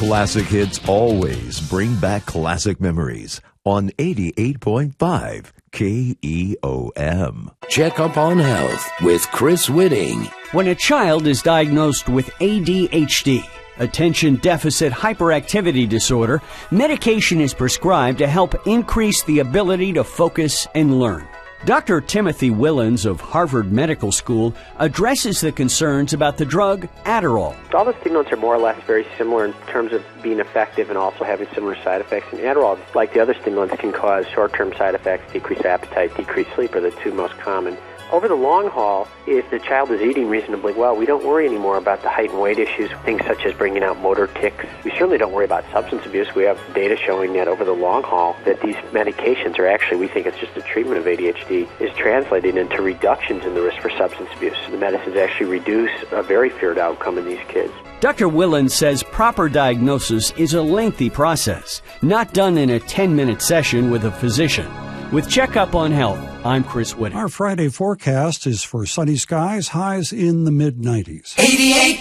Classic hits always bring back classic memories on 88.5 KEOM. Check up on health with Chris Whitting. When a child is diagnosed with ADHD, attention deficit hyperactivity disorder, medication is prescribed to help increase the ability to focus and learn. Dr. Timothy Willens of Harvard Medical School addresses the concerns about the drug Adderall. All the stimulants are more or less very similar in terms of being effective and also having similar side effects. And Adderall, like the other stimulants, can cause short-term side effects. Decreased appetite, decreased sleep are the two most common. Over the long haul, if the child is eating reasonably well, we don't worry anymore about the height and weight issues, things such as bringing out motor tics. We certainly don't worry about substance abuse. We have data showing that over the long haul that these medications are actually, we think it's just a treatment of ADHD, is translating into reductions in the risk for substance abuse. The medicines actually reduce a very feared outcome in these kids. Dr. Willens says proper diagnosis is a lengthy process, not done in a 10-minute session with a physician. With Checkup on Health, I'm Chris Whitting. Our Friday forecast is for sunny skies, highs in the mid-90s. 88